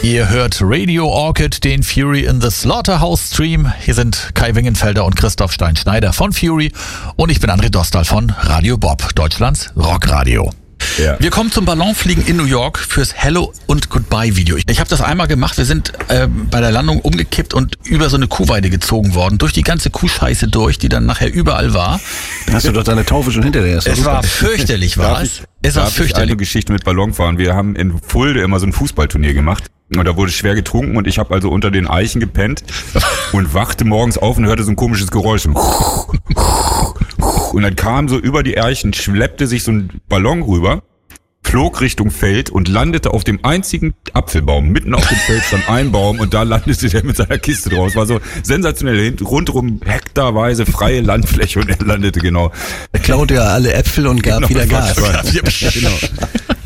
Ihr hört Radio Orchid, den Fury in the Slaughterhouse Stream. Hier sind Kai Wingenfelder und Christoph Stein-Schneider von Fury und ich bin André Dostal von Radio Bob, Deutschlands Rockradio. Ja. Wir kommen zum Ballonfliegen in New York fürs Hello und Goodbye Video. Ich habe das einmal gemacht. Wir sind bei der Landung umgekippt und über so eine Kuhweide gezogen worden. Durch die ganze Kuhscheiße durch, die dann nachher überall war. Da hast du doch deine Taufe schon hinter dir. Es war fürchterlich, war es? Es war fürchterlich. Eine Geschichte mit Ballonfahren. Wir haben in Fulda immer so ein Fußballturnier gemacht. Und da wurde schwer getrunken und ich habe also unter den Eichen gepennt und wachte morgens auf und hörte so ein komisches Geräusch. Und dann kam so über die Eichen, schleppte sich so ein Ballon rüber, flog Richtung Feld und landete auf dem einzigen Apfelbaum. Mitten auf dem Feld stand ein Baum und da landete der mit seiner Kiste draus. War so sensationell, rundherum hektarweise freie Landfläche und er landete genau. Er klaute ja alle Äpfel und gab wieder Gas. Genau.